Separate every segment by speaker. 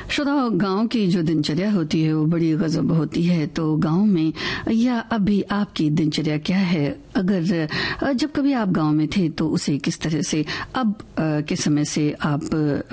Speaker 1: श्रोताओं, गांव की जो दिनचर्या होती है वो बड़ी गजब होती है। तो गांव में या अभी आपकी दिनचर्या क्या है? अगर जब कभी आप गांव में थे तो उसे किस तरह से अब के समय से आप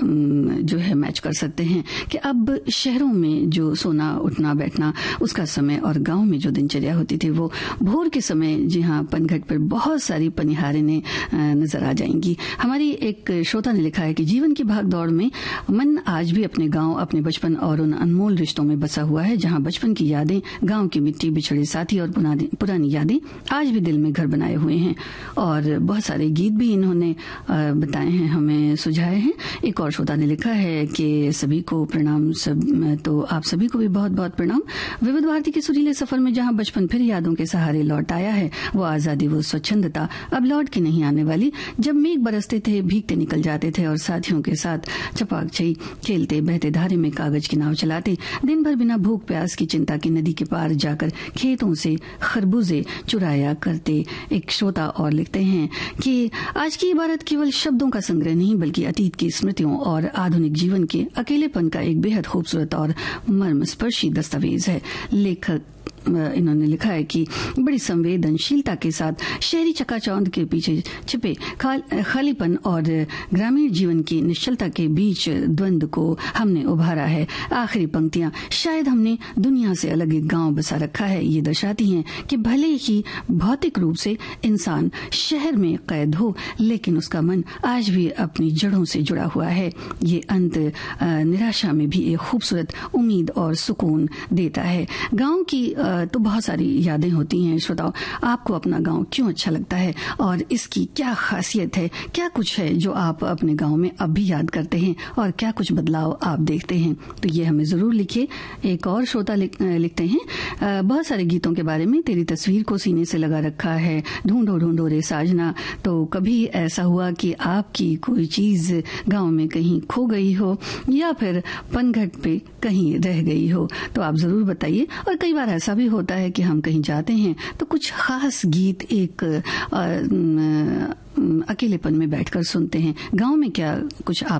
Speaker 1: जो है मैच कर सकते हैं कि अब शहरों में जो सोना उठना बैठना उसका समय और गांव में जो दिनचर्या होती थी वो भोर के समय, जी हाँ, पनघट पर बहुत सारी पनिहारें नजर आ जाएंगी। हमारी एक श्रोता ने लिखा है कि जीवन की भाग दौड़ में मन आज भी अपने गांव, अपने बचपन और उन अनमोल रिश्तों में बसा हुआ है जहां बचपन की यादें, गांव की मिट्टी, बिछड़े साथी और पुरानी यादें आज भी दिल में घर बनाए हुए हैं। और बहुत सारे गीत भी इन्होंने बताए हैं, हमें सुझाए हैं। एक और श्रोता ने लिखा है कि सभी को प्रणाम, तो आप सभी को भी बहुत बहुत प्रणाम। विविध भारती के सुरीले सफर में जहां बचपन फिर यादों के सहारे लौट आया है, वो आजादी, वो स्वच्छंदता अब लौट के नहीं आने वाली। जब मेघ बरसते थे, भीगते निकल जाते थे और साथियों के साथ छपाक खेलते, बहते धारे में कागज की नाव चलाते, दिन भर बिना भूख प्यास की चिंता की नदी के पार जाकर खेतों से खरबूजे चुराया करते। एक श्रोता और लिखते हैं कि आज की इबारत केवल शब्दों का संग्रह नहीं बल्कि अतीत की स्मृतियों और आधुनिक जीवन के अकेलेपन का एक बेहद खूबसूरत और मर्मस्पर्शी दस्तावेज है। लेखक इन्होंने लिखा है कि बड़ी संवेदनशीलता के साथ शहरी चकाचौंध के पीछे छिपे खालीपन और ग्रामीण जीवन की निश्चलता के बीच द्वंद्व को हमने उभारा है। आखिरी पंक्तियां, शायद हमने दुनिया से अलग एक गांव बसा रखा है, ये दर्शाती हैं कि भले ही भौतिक रूप से इंसान शहर में कैद हो, लेकिन उसका मन आज भी अपनी जड़ों से जुड़ा हुआ है। ये अंत निराशा में भी एक खूबसूरत उम्मीद और सुकून देता है। गांव की तो बहुत सारी यादें होती हैं। श्रोताओं, आपको अपना गांव क्यों अच्छा लगता है और इसकी क्या खासियत है? क्या कुछ है जो आप अपने गांव में अब भी याद करते हैं और क्या कुछ बदलाव आप देखते हैं? तो ये हमें जरूर लिखिए। एक और श्रोता लिखते हैं, बहुत सारे गीतों के बारे में, तेरी तस्वीर को सीने से लगा रखा है, ढूंढो ढूंढो रे साजना। तो कभी ऐसा हुआ कि आपकी कोई चीज गांव में कहीं खो गई हो या फिर पनघट पे कहीं रह गई हो? तो आप जरूर बताइए। और कई बार ऐसा भी होता है कि हम कहीं जाते हैं तो कुछ खास गीत एक अकेलेपन में बैठकर सुनते हैं। गांव में क्या कुछ आप